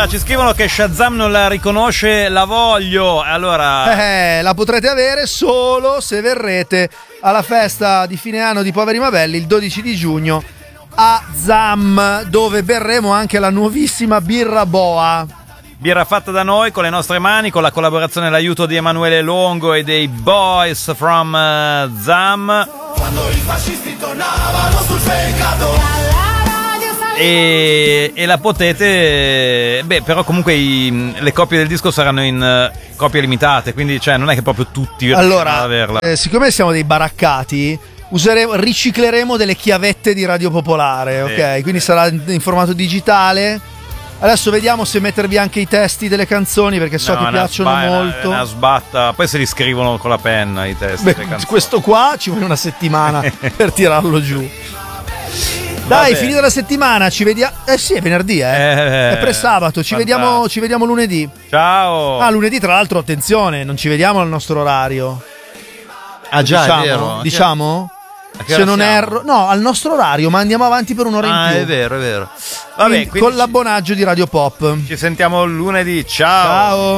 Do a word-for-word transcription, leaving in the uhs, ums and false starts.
Allora, ci scrivono che Shazam non la riconosce, la voglio. Allora, eh, la potrete avere solo se verrete alla festa di fine anno di Poveri Mabelli il dodici di giugno a Zam, dove berremo anche la nuovissima birra Boa. birra fatta da noi con le nostre mani, con la collaborazione e l'aiuto di Emanuele Longo e dei Boys from uh, Zam. Quando i fascisti tornavano sul peccato. E, e la potete, beh, però comunque i, le copie del disco saranno in uh, copie limitate, quindi cioè non è che proprio tutti allora, ad averla. Eh, siccome siamo dei baraccati, useremo, ricicleremo delle chiavette di Radio Popolare, Sì. ok? Quindi sarà in, in formato digitale. Adesso vediamo se mettervi anche i testi delle canzoni, perché so No, che una piacciono sba- molto. Una, una sbatta, poi se li scrivono con la penna i testi. Beh, le canzoni. questo qua ci vuole una settimana per tirarlo giù. Dai, Vabbè. finita la settimana, ci vediamo. Eh sì, è venerdì, eh. Eh, è pre-sabato, ci fantastico. vediamo, ci vediamo lunedì. Ciao. Ah, lunedì, tra l'altro, attenzione, non ci vediamo al nostro orario. Ah già, diciamo, è vero. Diciamo? A che Se ora non siamo? erro, no, al nostro orario, ma andiamo avanti per un'ora Ah, in più. è vero, è vero. Vabbè, Quindi, quindi con l'abbonaggio di Radio Pop. ci sentiamo lunedì. Ciao. Ciao.